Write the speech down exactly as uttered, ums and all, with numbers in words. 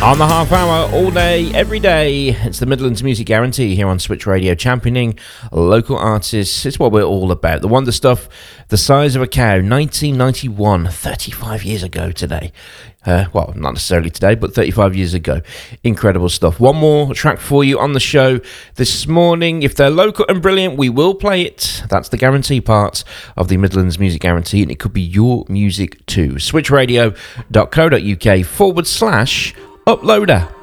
On the half hour, all day, every day, it's the Midlands Music Guarantee here on Switch Radio, championing local artists. It's what we're all about. The Wonder Stuff, The Size of a Cow, nineteen ninety-one, thirty-five years ago today. Uh, well, not necessarily today, but thirty-five years ago. Incredible stuff. One more track for you on the show this morning. If they're local and brilliant, we will play it. That's the guarantee part of the Midlands Music Guarantee, and it could be your music too. switchradio.co.uk forward slash uploader.